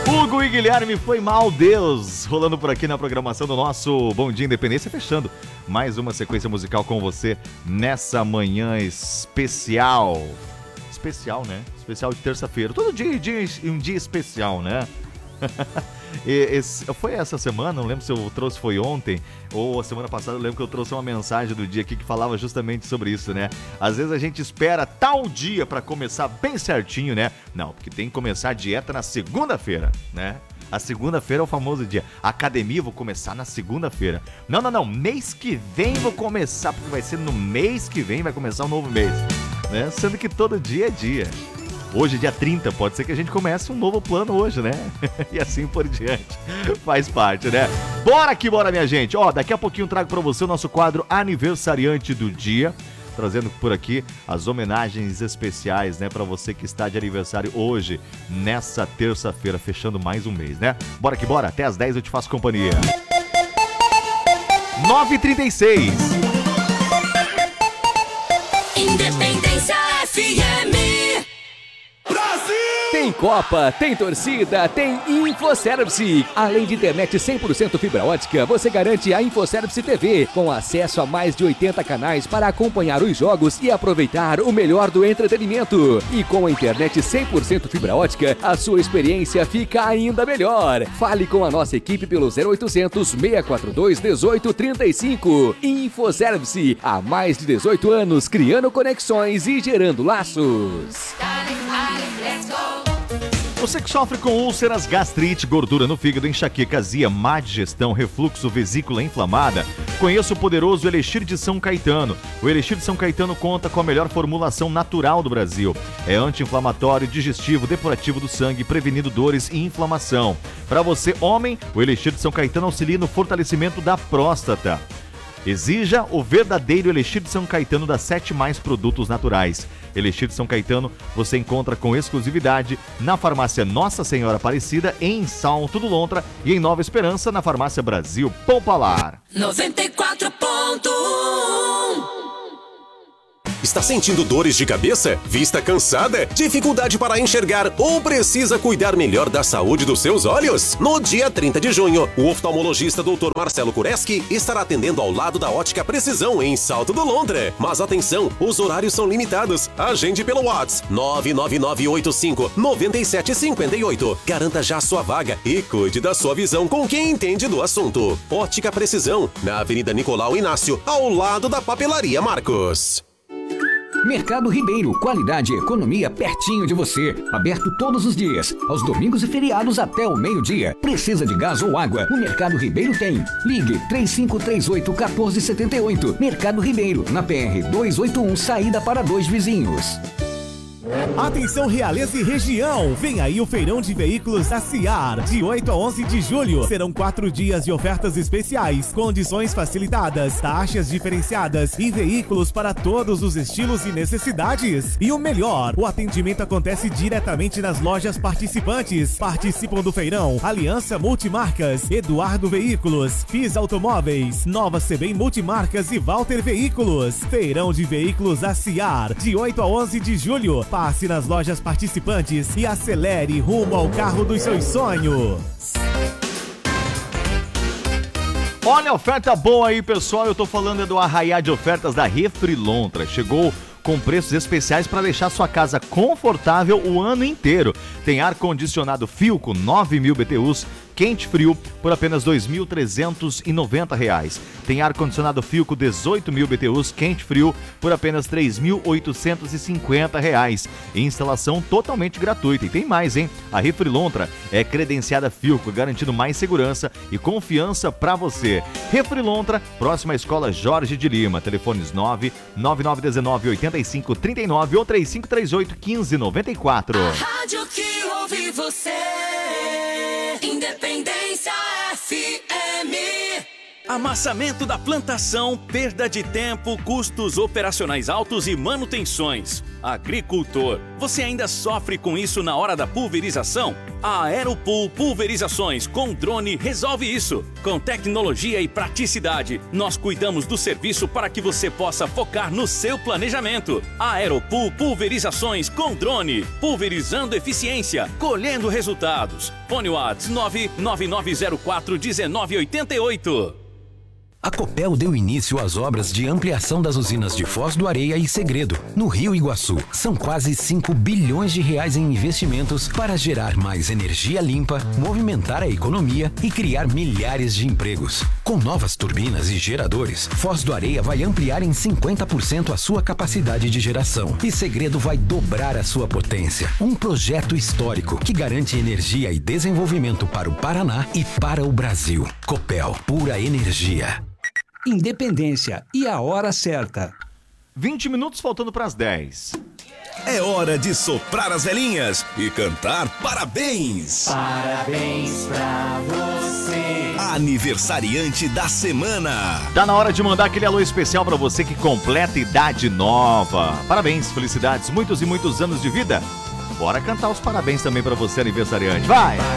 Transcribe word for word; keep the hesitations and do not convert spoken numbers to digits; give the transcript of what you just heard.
Hugo e Guilherme, foi mal, Deus, rolando por aqui na programação do nosso Bom Dia Independência, fechando mais uma sequência musical com você nessa manhã especial. Especial, né? Especial de terça-feira. Todo dia, dia um dia especial, né? E, esse, foi essa semana, não lembro se eu trouxe, foi ontem ou a semana passada, eu lembro que eu trouxe uma mensagem do dia aqui que falava justamente sobre isso, né? Às vezes a gente espera tal dia pra começar bem certinho, né? Não, porque tem que começar a dieta na segunda-feira, né? A segunda-feira é o famoso dia. A academia eu vou começar na segunda-feira. Não, não, não, mês que vem vou começar, porque vai ser no mês que vem vai começar um novo mês, né? Sendo que todo dia é dia. Hoje, dia trinta, pode ser que a gente comece um novo plano hoje, né? E assim por diante. Faz parte, né? Bora que bora, minha gente. Ó, daqui a pouquinho eu trago pra você o nosso quadro Aniversariante do Dia. Trazendo por aqui as homenagens especiais, né? Pra você que está de aniversário hoje, nessa terça-feira, fechando mais um mês, né? Bora que bora. Até às dez eu te faço companhia. nove e trinta e seis. Independência F M. Tem Copa, tem torcida, tem InfoService. Além de internet cem por cento fibra ótica, você garante a InfoService T V, com acesso a mais de oitenta canais para acompanhar os jogos e aproveitar o melhor do entretenimento. E com a internet cem por cento fibra ótica, a sua experiência fica ainda melhor. Fale com a nossa equipe pelo zero oitocentos, seis quatro dois, um oito três cinco. InfoService, há mais de dezoito anos, criando conexões e gerando laços. Você que sofre com úlceras, gastrite, gordura no fígado, enxaqueca, azia, má digestão, refluxo, vesícula inflamada, conheça o poderoso Elixir de São Caetano. O Elixir de São Caetano conta com a melhor formulação natural do Brasil. É anti-inflamatório, digestivo, depurativo do sangue, prevenindo dores e inflamação. Para você, homem, o Elixir de São Caetano auxilia no fortalecimento da próstata. Exija o verdadeiro Elixir de São Caetano das sete mais produtos naturais. Elixir de São Caetano você encontra com exclusividade na farmácia Nossa Senhora Aparecida, em Salto do Lontra, e em Nova Esperança, na farmácia Brasil Popular. noventa e quatro ponto um. Está sentindo dores de cabeça? Vista cansada? Dificuldade para enxergar ou precisa cuidar melhor da saúde dos seus olhos? No dia trinta de junho, o oftalmologista doutor Marcelo Kureski estará atendendo ao lado da Ótica Precisão em Salto do Lontra. Mas atenção, os horários são limitados. Agende pelo WhatsApp nove nove nove oito cinco nove sete cinco oito. Garanta já sua vaga e cuide da sua visão com quem entende do assunto. Ótica Precisão, na Avenida Nicolau Inácio, ao lado da Papelaria Marcos. Mercado Ribeiro, qualidade e economia pertinho de você. Aberto todos os dias, aos domingos e feriados até o meio-dia. Precisa de gás ou água? O Mercado Ribeiro tem. Ligue três cinco três oito, um quatro sete oito. Mercado Ribeiro, na P R duzentos e oitenta e um, saída para Dois Vizinhos. Atenção Realeza e região, vem aí o feirão de veículos da Ciar, de oito a onze de julho. Serão quatro dias de ofertas especiais, condições facilitadas, taxas diferenciadas e veículos para todos os estilos e necessidades. E o melhor, o atendimento acontece diretamente nas lojas participantes. Participam do feirão Aliança Multimarcas, Eduardo Veículos, Fiz Automóveis, Nova Sebem Multimarcas e Walter Veículos. Feirão de veículos da Ciar, de oito a onze de julho. Passe nas lojas participantes e acelere rumo ao carro dos seus sonhos. Olha a oferta boa aí, pessoal. Eu tô falando é do arraiá de ofertas da Refrilontra. Chegou com preços especiais para deixar sua casa confortável o ano inteiro. Tem ar-condicionado Philco nove mil B T Us, quente frio, por apenas dois mil trezentos e noventa reais. Tem ar-condicionado Philco dezoito mil B T Us, quente frio, por apenas três mil oitocentos e cinquenta reais. Instalação totalmente gratuita. E tem mais, hein? A Refrilontra é credenciada Philco, garantindo mais segurança e confiança para você. Refrilontra, próxima à Escola Jorge de Lima. Telefones nove nove nove um nove oito cinco três nove ou três cinco três oito um cinco nove quatro. A rádio que ouve você. Independência F M. Amassamento da plantação, perda de tempo, custos operacionais altos e manutenções. Agricultor, você ainda sofre com isso na hora da pulverização? A Aeropool Pulverizações com drone resolve isso. Com tecnologia e praticidade, nós cuidamos do serviço para que você possa focar no seu planejamento. A Aeropool Pulverizações com drone, pulverizando eficiência, colhendo resultados. Fone Whats nove nove nove zero quatro um nove oito oito. A Copel deu início às obras de ampliação das usinas de Foz do Areia e Segredo, no Rio Iguaçu. São quase cinco bilhões de reais em investimentos para gerar mais energia limpa, movimentar a economia e criar milhares de empregos. Com novas turbinas e geradores, Foz do Areia vai ampliar em cinquenta por cento a sua capacidade de geração e Segredo vai dobrar a sua potência. Um projeto histórico que garante energia e desenvolvimento para o Paraná e para o Brasil. Copel, pura energia. Independência e a hora certa. vinte minutos faltando para as dez. É hora de soprar as velhinhas e cantar parabéns. Parabéns pra você. Aniversariante da semana. Tá na hora de mandar aquele alô especial para você que completa idade nova. Parabéns, felicidades, muitos e muitos anos de vida. Bora cantar os parabéns também para você, aniversariante. Vai!